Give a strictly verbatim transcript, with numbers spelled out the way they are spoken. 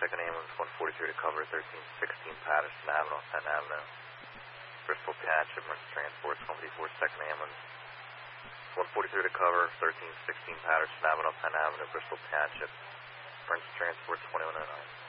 second Ambulance, one forty-three to cover, thirteen sixteen Patterson Avenue, Penn Avenue. Bristol Township, emergency transport, one fifty-four second Ambulance, one forty-three to cover, thirteen sixteen Patterson Avenue, Penn Avenue, Bristol Township. Emergency transport, twenty-one oh nine.